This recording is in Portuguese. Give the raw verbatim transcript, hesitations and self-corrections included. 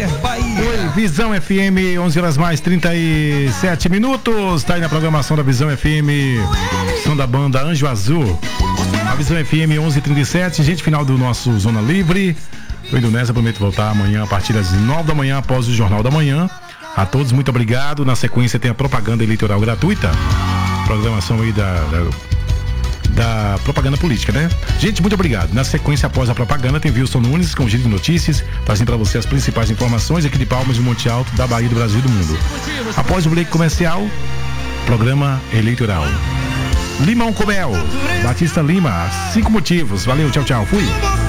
Center Bahia. Oi, Visão F M, onze horas mais trinta e sete minutos. Tá aí na programação da Visão F M, som da banda Anjo Azul. A Visão F M onze e trinta e sete, gente, final do nosso Zona Livre. O Indonésia promete voltar amanhã a partir das nove da manhã, após o Jornal da Manhã. A todos, muito obrigado. Na sequência tem a propaganda eleitoral gratuita. Programação aí da, da, da propaganda política, né? Gente, muito obrigado. Na sequência, após a propaganda, tem Wilson Nunes com o Giro de Notícias, trazendo para você as principais informações aqui de Palmas de Monte Alto, da Bahia, do Brasil e do mundo. Após o break comercial, programa eleitoral. Limão com Mel, Batista Lima, cinco motivos. Valeu, tchau, tchau. Fui.